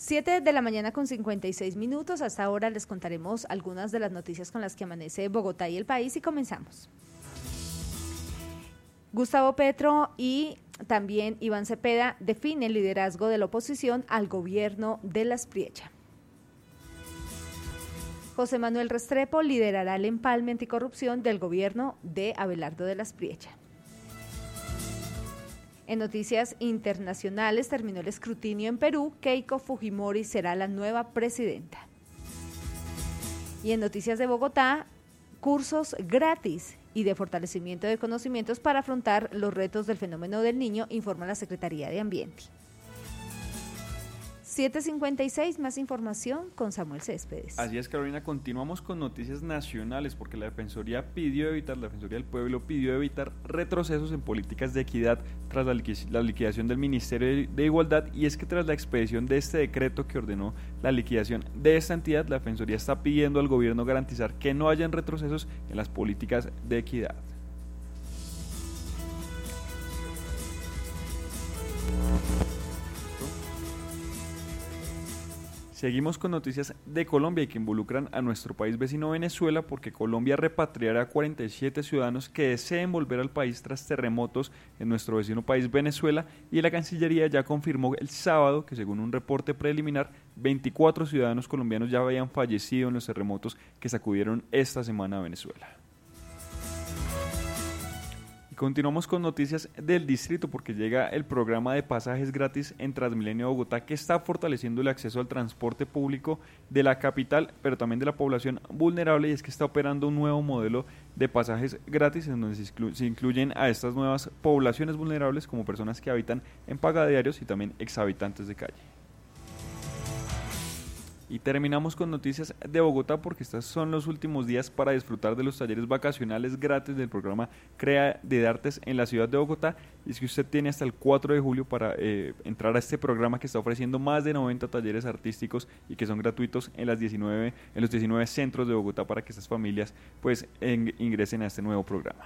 7 de la mañana con 56 minutos. Hasta ahora les contaremos algunas de las noticias con las que amanece Bogotá y el país y comenzamos. Gustavo Petro y también Iván Cepeda definen el liderazgo de la oposición al gobierno de la Aspriecha. José Manuel Restrepo liderará el empalme anticorrupción del gobierno de Abelardo de la Aspriecha. En noticias internacionales, terminó el escrutinio en Perú. Keiko Fujimori será la nueva presidenta. Y en noticias de Bogotá, cursos gratis y de fortalecimiento de conocimientos para afrontar los retos del fenómeno del Niño, informa la Secretaría de Ambiente. 7:56, más información con Samuel Céspedes. Así es, Carolina, continuamos con noticias nacionales porque la Defensoría del Pueblo pidió evitar retrocesos en políticas de equidad tras la liquidación del Ministerio de Igualdad, y es que tras la expedición de este decreto que ordenó la liquidación de esta entidad, la Defensoría está pidiendo al gobierno garantizar que no hayan retrocesos en las políticas de equidad. Seguimos con noticias de Colombia y que involucran a nuestro país vecino Venezuela, porque Colombia repatriará a 47 ciudadanos que deseen volver al país tras terremotos en nuestro vecino país Venezuela, y la Cancillería ya confirmó el sábado que, según un reporte preliminar, 24 ciudadanos colombianos ya habían fallecido en los terremotos que sacudieron esta semana a Venezuela. Continuamos con noticias del distrito porque llega el programa de pasajes gratis en Transmilenio Bogotá, que está fortaleciendo el acceso al transporte público de la capital, pero también de la población vulnerable, y es que está operando un nuevo modelo de pasajes gratis en donde se incluyen a estas nuevas poblaciones vulnerables como personas que habitan en pagadiarios y también exhabitantes de calle. Y terminamos con noticias de Bogotá porque estos son los últimos días para disfrutar de los talleres vacacionales gratis del programa Crea de Artes en la ciudad de Bogotá. Y es que usted tiene hasta el 4 de julio para entrar a este programa que está ofreciendo más de 90 talleres artísticos y que son gratuitos en los 19 centros de Bogotá, para que estas familias pues ingresen a este nuevo programa.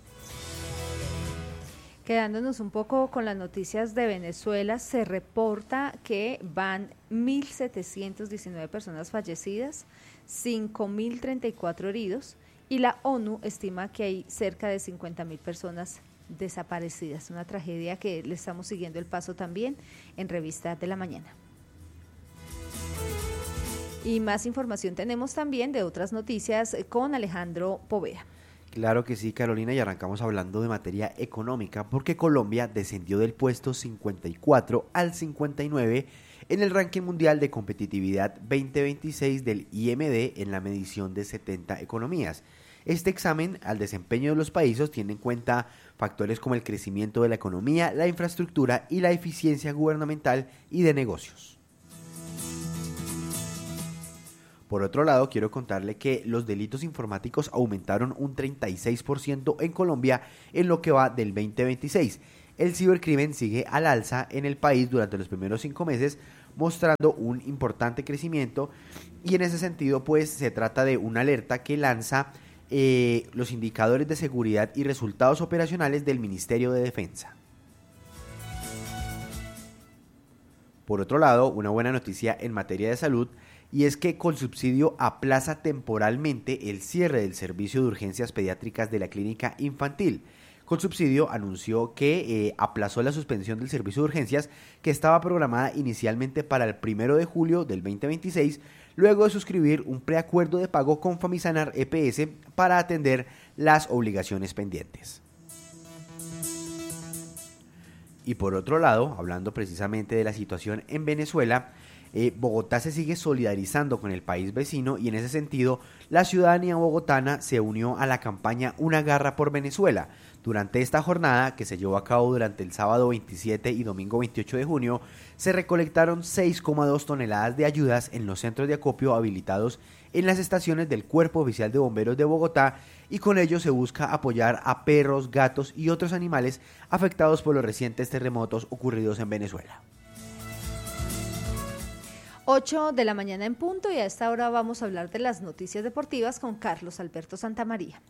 Quedándonos un poco con las noticias de Venezuela, se reporta que van 1.719 personas fallecidas, 5.034 heridos, y la ONU estima que hay cerca de 50.000 personas desaparecidas. Una tragedia que le estamos siguiendo el paso también en Revista de la Mañana. Y más información tenemos también de otras noticias con Alejandro Poveda. Claro que sí, Carolina, y arrancamos hablando de materia económica porque Colombia descendió del puesto 54 al 59 en el ranking mundial de competitividad 2026 del IMD en la medición de 70 economías. Este examen al desempeño de los países tiene en cuenta factores como el crecimiento de la economía, la infraestructura y la eficiencia gubernamental y de negocios. Por otro lado, quiero contarle que los delitos informáticos aumentaron un 36% en Colombia en lo que va del 2026. El cibercrimen sigue al alza en el país durante los primeros 5 meses, mostrando un importante crecimiento, y en ese sentido pues se trata de una alerta que lanza los indicadores de seguridad y resultados operacionales del Ministerio de Defensa. Por otro lado, una buena noticia en materia de salud, y es que Colsubsidio aplaza temporalmente el cierre del servicio de urgencias pediátricas de la clínica infantil. Colsubsidio anunció que aplazó la suspensión del servicio de urgencias que estaba programada inicialmente para el 1 de julio del 2026, luego de suscribir un preacuerdo de pago con Famisanar EPS para atender las obligaciones pendientes. Y por otro lado, hablando precisamente de la situación en Venezuela, Bogotá se sigue solidarizando con el país vecino, y en ese sentido la ciudadanía bogotana se unió a la campaña Una Garra por Venezuela. Durante esta jornada, que se llevó a cabo durante el sábado 27 y domingo 28 de junio, se recolectaron 6,2 toneladas de ayudas en los centros de acopio habilitados en las estaciones del Cuerpo Oficial de Bomberos de Bogotá, y con ello se busca apoyar a perros, gatos y otros animales afectados por los recientes terremotos ocurridos en Venezuela. 8 de la mañana en punto, y a esta hora vamos a hablar de las noticias deportivas con Carlos Alberto Santamaría.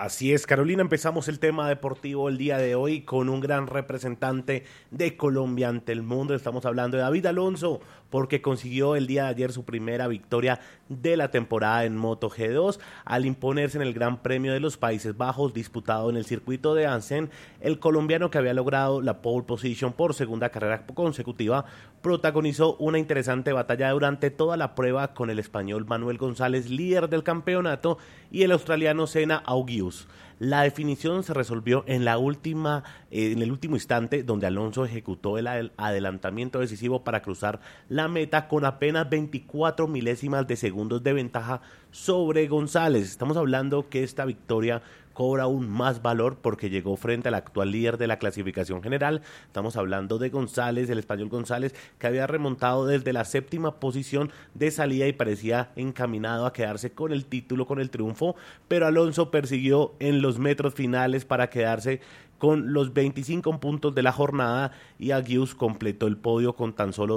Así es, Carolina, empezamos el tema deportivo el día de hoy con un gran representante de Colombia ante el mundo. Estamos hablando de David Alonso, porque consiguió el día de ayer su primera victoria de la temporada en Moto G2 al imponerse en el Gran Premio de los Países Bajos disputado en el circuito de Assen. El colombiano, que había logrado la pole position por segunda carrera consecutiva, protagonizó una interesante batalla durante toda la prueba con el español Manuel González, líder del campeonato, y el australiano Senna Augius. La definición se resolvió en el último instante, donde Alonso ejecutó el adelantamiento decisivo para cruzar la meta con apenas 24 milésimas de segundos de ventaja sobre González. Estamos hablando que esta victoria cobra aún más valor porque llegó frente al actual líder de la clasificación general. Estamos hablando de González, el español González, que había remontado desde la 7ª posición de salida y parecía encaminado a quedarse con el título, con el triunfo, pero Alonso persiguió en los metros finales para quedarse con los 25 puntos de la jornada, y Augius completó el podio con tan solo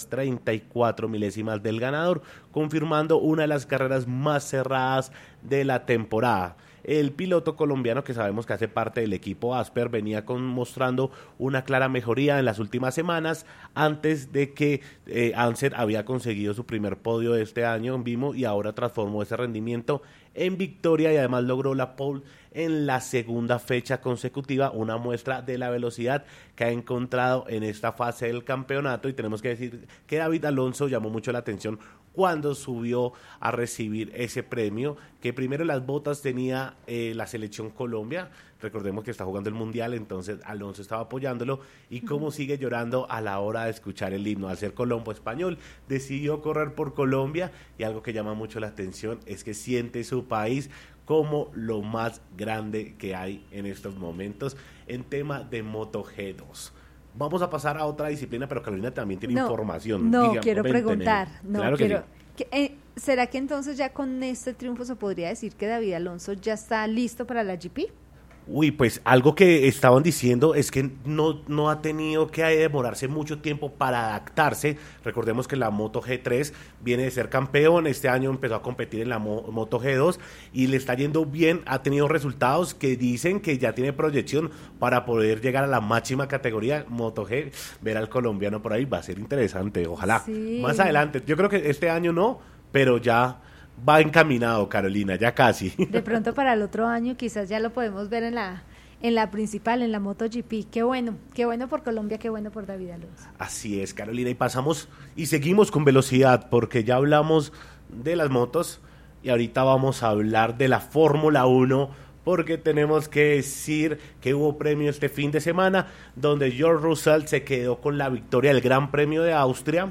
234 milésimas del ganador, confirmando una de las carreras más cerradas de la temporada. El piloto colombiano, que sabemos que hace parte del equipo Asper, venía mostrando una clara mejoría en las últimas semanas, antes de que Ansel había conseguido su primer podio de este año en Vimo, y ahora transformó ese rendimiento en victoria y además logró la pole en la segunda fecha consecutiva, una muestra de la velocidad que ha encontrado en esta fase del campeonato. Y tenemos que decir que David Alonso llamó mucho la atención cuando subió a recibir ese premio, que primero en las botas tenía la selección Colombia. Recordemos que está jugando el Mundial, entonces Alonso estaba apoyándolo, y cómo sigue llorando a la hora de escuchar el himno. Al ser colombo español, decidió correr por Colombia, y algo que llama mucho la atención es que siente su país como lo más grande que hay en estos momentos en tema de Moto G2. Vamos a pasar a otra disciplina, pero Carolina también tiene información. No, Dígame, quiero cuénteme. preguntar. No, Claro que quiero. sí. ¿Será que entonces ya con este triunfo se podría decir que David Alonso ya está listo para la GP? Uy, pues algo que estaban diciendo es que no ha tenido que demorarse mucho tiempo para adaptarse. Recordemos que la Moto G3 viene de ser campeón, este año empezó a competir en la Moto G2 y le está yendo bien, ha tenido resultados que dicen que ya tiene proyección para poder llegar a la máxima categoría Moto G. Ver al colombiano por ahí va a ser interesante, ojalá. Sí. Más adelante, yo creo que este año no, pero ya va encaminado, Carolina, ya casi. De pronto para el otro año quizás ya lo podemos ver en la principal, en la MotoGP. Qué bueno por Colombia, qué bueno por David Alonso. Así es, Carolina, y pasamos y seguimos con velocidad, porque ya hablamos de las motos y ahorita vamos a hablar de la Fórmula 1, porque tenemos que decir que hubo premio este fin de semana, donde George Russell se quedó con la victoria del Gran Premio de Austria,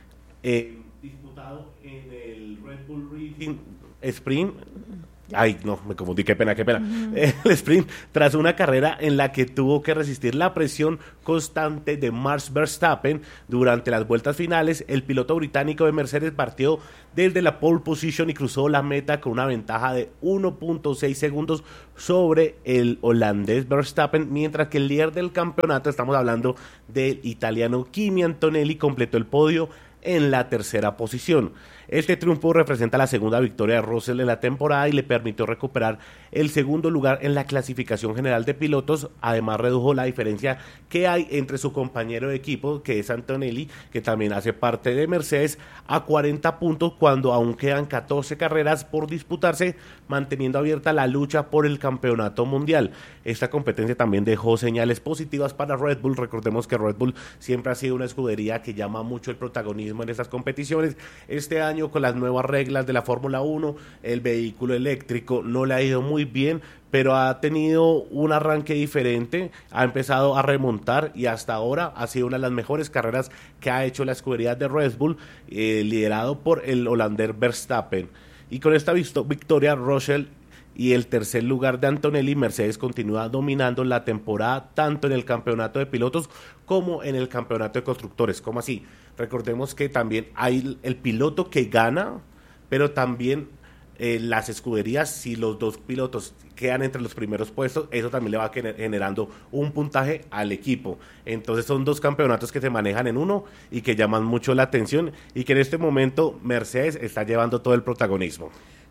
disputado en el Red Bull Racing Sprint. Ay, no, me confundí, qué pena. El sprint, tras una carrera en la que tuvo que resistir la presión constante de Max Verstappen durante las vueltas finales, el piloto británico de Mercedes partió desde la pole position y cruzó la meta con una ventaja de 1.6 segundos sobre el holandés Verstappen, mientras que el líder del campeonato, estamos hablando del italiano Kimi Antonelli, completó el podio en la tercera posición. Este triunfo representa la segunda victoria de Russell en la temporada y le permitió recuperar el segundo lugar en la clasificación general de pilotos. Además, redujo la diferencia que hay entre su compañero de equipo, que es Antonelli, que también hace parte de Mercedes, a 40 puntos cuando aún quedan 14 carreras por disputarse, manteniendo abierta la lucha por el campeonato mundial. Esta competencia también dejó señales positivas para Red Bull. Recordemos que Red Bull siempre ha sido una escudería que llama mucho el protagonismo en estas competiciones. Este año, con las nuevas reglas de la Fórmula 1, el vehículo eléctrico no le ha ido muy bien, pero ha tenido un arranque diferente, ha empezado a remontar y hasta ahora ha sido una de las mejores carreras que ha hecho la escudería de Red Bull, liderado por el holandés Verstappen. Y con esta victoria, Russell y el tercer lugar de Antonelli, Mercedes continúa dominando la temporada tanto en el campeonato de pilotos como en el campeonato de constructores. ¿Cómo así? Recordemos que también hay el piloto que gana, pero también las escuderías, si los dos pilotos quedan entre los primeros puestos, eso también le va generando un puntaje al equipo. Entonces son dos campeonatos que se manejan en uno y que llaman mucho la atención, y que en este momento Mercedes está llevando todo el protagonismo.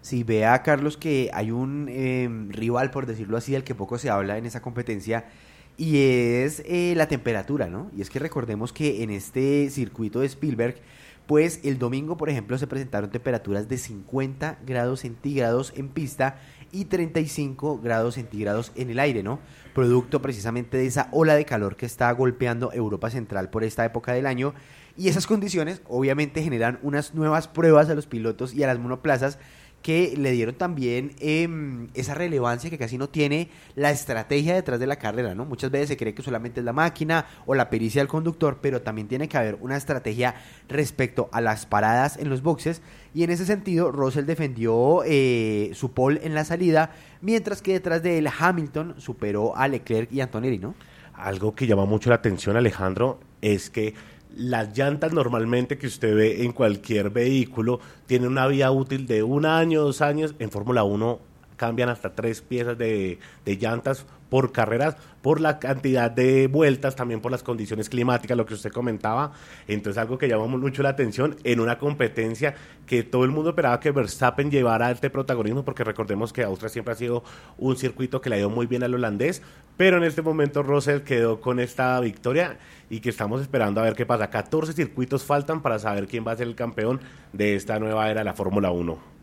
Sí, vea, Carlos, que hay un rival, por decirlo así, del que poco se habla en esa competencia, y es la temperatura, ¿no? Y es que recordemos que en este circuito de Spielberg, pues el domingo, por ejemplo, se presentaron temperaturas de 50 grados centígrados en pista y 35 grados centígrados en el aire, ¿no? Producto precisamente de esa ola de calor que está golpeando Europa Central por esta época del año. Y esas condiciones obviamente generan unas nuevas pruebas a los pilotos y a las monoplazas que le dieron también esa relevancia que casi no tiene la estrategia detrás de la carrera, ¿no? Muchas veces se cree que solamente es la máquina o la pericia del conductor, pero también tiene que haber una estrategia respecto a las paradas en los boxes, y en ese sentido Russell defendió su pole en la salida, mientras que detrás de él Hamilton superó a Leclerc y Antonelli, ¿no? Algo que llama mucho la atención, Alejandro, es que las llantas normalmente que usted ve en cualquier vehículo tienen una vida útil de 1 año, 2 años. En Fórmula 1 cambian hasta 3 piezas de llantas por carreras, por la cantidad de vueltas, también por las condiciones climáticas, lo que usted comentaba. Entonces, algo que llama mucho la atención en una competencia que todo el mundo esperaba que Verstappen llevara este protagonismo, porque recordemos que Austria siempre ha sido un circuito que le ha ido muy bien al holandés, pero en este momento Russell quedó con esta victoria y que estamos esperando a ver qué pasa. 14 circuitos faltan para saber quién va a ser el campeón de esta nueva era de la Fórmula 1.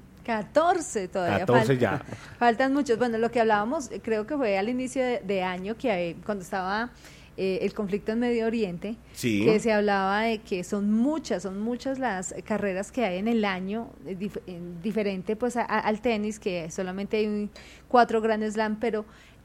14 todavía 14 ya. Faltan muchos. Bueno, lo que hablábamos, creo que fue al inicio de año, que cuando estaba el conflicto en Medio Oriente, sí, que se hablaba de que son muchas las carreras que hay en el año, diferente pues al tenis, que solamente hay 4 Grand Slam, pero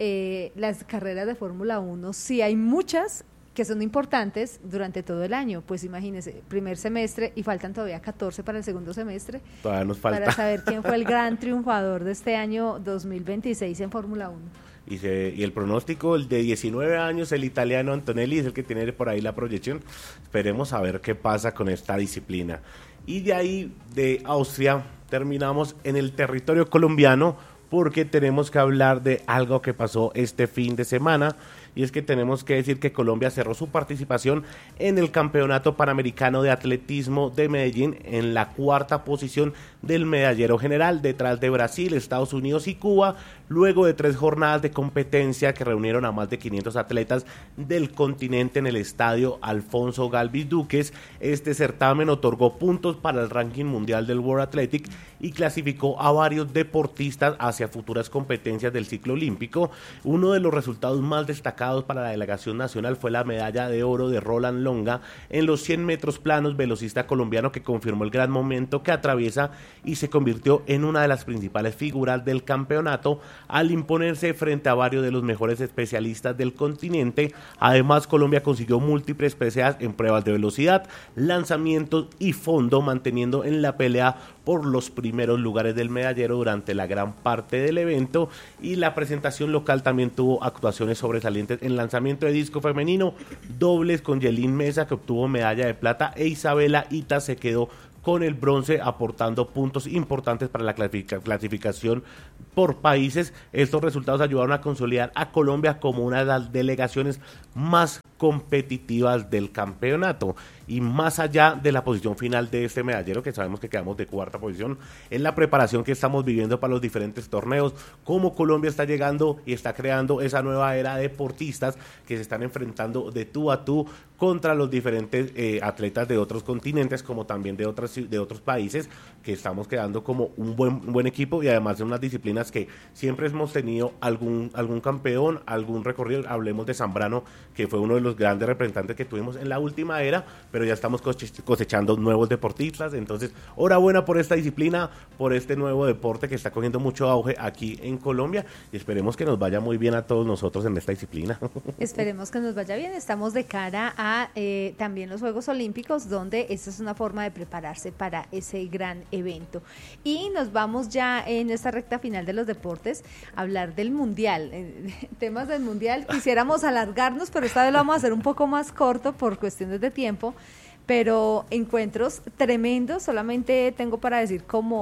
las carreras de Fórmula 1 sí hay muchas que son importantes durante todo el año. Pues imagínense, primer semestre y faltan todavía 14 para el segundo semestre. Todavía nos falta. Para saber quién fue el gran triunfador de este año 2026 en Fórmula 1. Y el pronóstico, el de 19 años, el italiano Antonelli, es el que tiene por ahí la proyección. Esperemos a ver qué pasa con esta disciplina. Y de ahí, de Austria, terminamos en el territorio colombiano, porque tenemos que hablar de algo que pasó este fin de semana, y es que tenemos que decir que Colombia cerró su participación en el Campeonato Panamericano de Atletismo de Medellín en la 4ª posición del medallero general, detrás de Brasil, Estados Unidos y Cuba, luego de 3 jornadas de competencia que reunieron a más de 500 atletas del continente en el estadio Alfonso Galvis Duques. Este certamen otorgó puntos para el ranking mundial del World Athletic y clasificó a varios deportistas hacia futuras competencias del ciclo olímpico. Uno de los resultados más destacados para la delegación nacional fue la medalla de oro de Roland Longa en los 100 metros planos, velocista colombiano que confirmó el gran momento que atraviesa y se convirtió en una de las principales figuras del campeonato al imponerse frente a varios de los mejores especialistas del continente. Además, Colombia consiguió múltiples preseas en pruebas de velocidad, lanzamientos y fondo, manteniendo en la pelea por los primeros lugares del medallero durante la gran parte del evento. Y la presentación local también tuvo actuaciones sobresalientes en lanzamiento de disco femenino, dobles con Yelín Mesa, que obtuvo medalla de plata, e Isabela Ita se quedó con el bronce, aportando puntos importantes para la clasificación por países. Estos resultados ayudaron a consolidar a Colombia como una de las delegaciones más competitivas del campeonato. Y más allá de la posición final de este medallero, que sabemos que quedamos de 4ª posición, es la preparación que estamos viviendo para los diferentes torneos, cómo Colombia está llegando y está creando esa nueva era de deportistas que se están enfrentando de tú a tú contra los diferentes atletas de otros continentes, como también de otros países, que estamos quedando como un buen equipo, y además de unas disciplinas que siempre hemos tenido algún campeón, algún recorrido. Hablemos de Zambrano, que fue uno de los grandes representantes que tuvimos en la última era, pero ya estamos cosechando nuevos deportistas. Entonces, enhorabuena por esta disciplina, por este nuevo deporte que está cogiendo mucho auge aquí en Colombia, y esperemos que nos vaya muy bien a todos nosotros en esta disciplina. Esperemos que nos vaya bien. Estamos de cara a también los Juegos Olímpicos, donde esta es una forma de prepararse para ese gran evento. Y nos vamos ya en esta recta final de los deportes a hablar del Mundial. Temas del Mundial, quisiéramos alargarnos, pero esta vez lo vamos a hacer un poco más corto por cuestiones de tiempo. Pero encuentros tremendos. Solamente tengo para decir como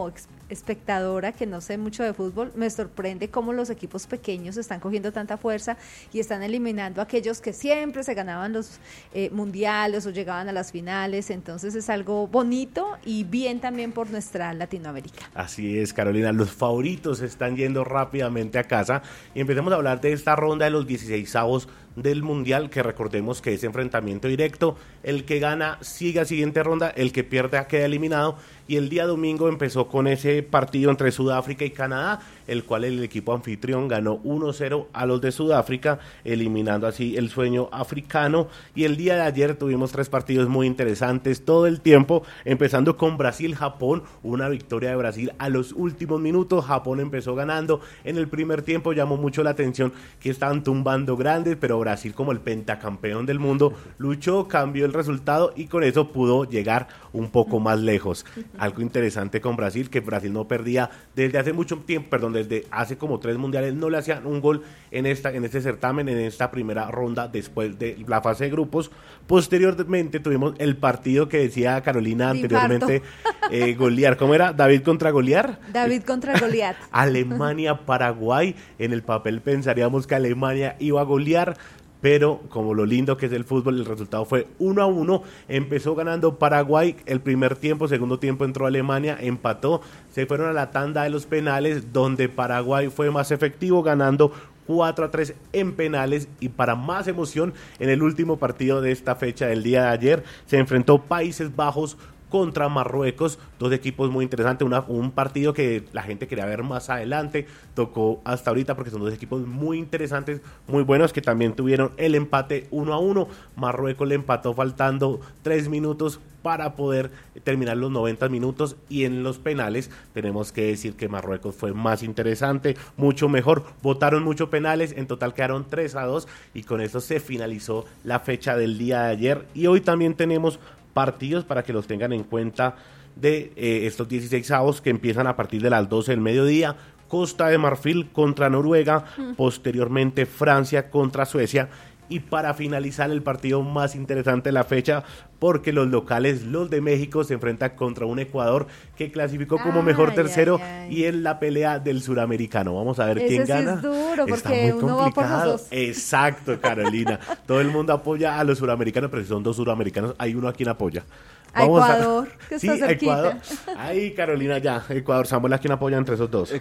espectadora que no sé mucho de fútbol, me sorprende cómo los equipos pequeños están cogiendo tanta fuerza y están eliminando a aquellos que siempre se ganaban los mundiales o llegaban a las finales. Entonces es algo bonito y bien también por nuestra Latinoamérica. Así es, Carolina, los favoritos están yendo rápidamente a casa y empecemos a hablar de esta ronda de los 16avos del Mundial, que recordemos que es enfrentamiento directo, el que gana sigue a siguiente ronda, el que pierde queda eliminado, y el día domingo empezó con ese partido entre Sudáfrica y Canadá, el cual el equipo anfitrión ganó 1-0 a los de Sudáfrica, eliminando así el sueño africano, y el día de ayer tuvimos 3 partidos muy interesantes todo el tiempo, empezando con Brasil-Japón, una victoria de Brasil a los últimos minutos. Japón empezó ganando, en el primer tiempo llamó mucho la atención que estaban tumbando grandes, pero Brasil, como el pentacampeón del mundo, luchó, cambió el resultado y con eso pudo llegar un poco más lejos. Algo interesante con Brasil, que Brasil no perdía desde hace mucho tiempo, desde hace como 3 mundiales no le hacían un gol en este certamen, en esta primera ronda después de la fase de grupos. Posteriormente tuvimos el partido que decía Carolina anteriormente, Goliat, ¿cómo era? ¿David contra Goliat? David contra Goliat. Alemania-Paraguay, en el papel pensaríamos que Alemania iba a golear, pero como lo lindo que es el fútbol, el resultado fue 1-1, empezó ganando Paraguay el primer tiempo, segundo tiempo entró Alemania, empató, se fueron a la tanda de los penales, donde Paraguay fue más efectivo, ganando 4-3 en penales, y para más emoción, en el último partido de esta fecha del día de ayer, se enfrentó Países Bajos contra Marruecos, 2 equipos muy interesantes, un partido que la gente quería ver más adelante, tocó hasta ahorita porque son 2 equipos muy interesantes, muy buenos, que también tuvieron el empate 1-1, Marruecos le empató faltando 3 minutos para poder terminar los 90 minutos, y en los penales tenemos que decir que Marruecos fue más interesante, mucho mejor, votaron muchos penales, en total quedaron 3-2, y con eso se finalizó la fecha del día de ayer, y hoy también tenemos partidos para que los tengan en cuenta de estos 16avos que empiezan a partir de las 12 del mediodía. Costa de Marfil contra Noruega, posteriormente Francia contra Suecia, y para finalizar el partido más interesante de la fecha, porque los locales, los de México, se enfrentan contra un Ecuador que clasificó como mejor tercero, y en la pelea del suramericano. Vamos a ver quién gana. Es duro, está porque muy uno complicado. va por los 2. Exacto, Carolina. Todo el mundo apoya a los suramericanos, pero si son 2 suramericanos, hay uno a quien apoya. A Ecuador, que está cerquita. Ecuador. Ahí, Carolina, ya. Ecuador, Samuel, ¿a quién apoya entre esos 2?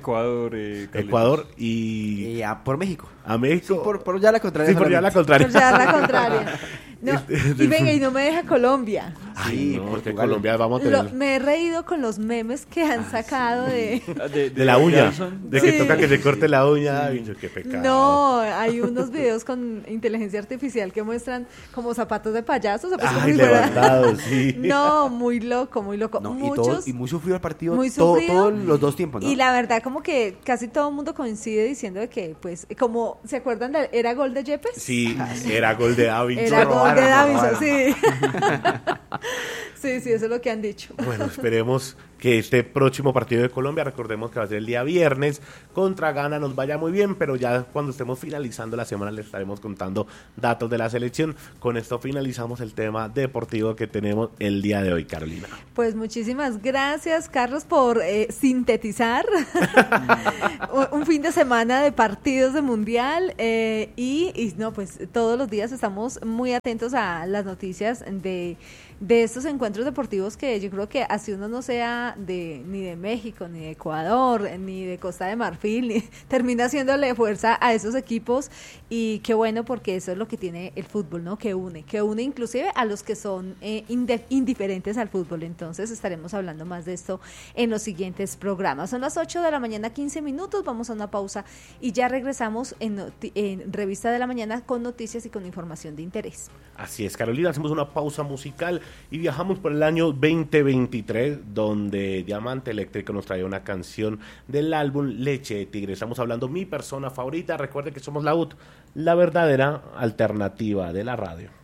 Ecuador y... por México. A México. Sí, por ya la contraria. Sí, por ya la contraria. Por ya la contraria. No, y venga, y no me deja Colombia. Sí, no, porque en Colombia vamos a tener... Me he reído con los memes que han sacado de la uña, de que toca que se corte la uña. Qué pecado. No, hay unos videos con inteligencia artificial que muestran como zapatos de payasos. Levantados, sí. No, muy loco, muy loco. No, muchos, y muy sufrido el partido, muy sufrido, todos los 2 tiempos, ¿no? Y la verdad como que casi todo el mundo coincide diciendo de que, pues, como, ¿se acuerdan? ¿Era gol de Yepes? Sí, era gol de Davinson. Era gol de Davinson, sí. Sí, eso es lo que han dicho. Bueno, esperemos que este próximo partido de Colombia, recordemos que va a ser el día viernes, contra Ghana, nos vaya muy bien, pero ya cuando estemos finalizando la semana les estaremos contando datos de la selección. Con esto finalizamos el tema deportivo que tenemos el día de hoy, Carolina. Pues muchísimas gracias, Carlos, por sintetizar un fin de semana de partidos de Mundial, y no, pues todos los días estamos muy atentos a las noticias de estos encuentros deportivos, que yo creo que así uno no sea ni de México, ni de Ecuador, ni de Costa de Marfil, termina haciéndole fuerza a esos equipos, y qué bueno, porque eso es lo que tiene el fútbol, ¿no? Que une inclusive a los que son indiferentes al fútbol. Entonces estaremos hablando más de esto en los siguientes programas. Son las 8 de la mañana, 15 minutos, vamos a una pausa y ya regresamos en Revista de la Mañana con noticias y con información de interés. Así es, Carolina, hacemos una pausa musical y viajamos por el año 2023, donde Diamante Eléctrico nos trae una canción del álbum Leche de Tigre. Estamos hablando mi persona favorita. Recuerde que somos la UT, la verdadera alternativa de la radio.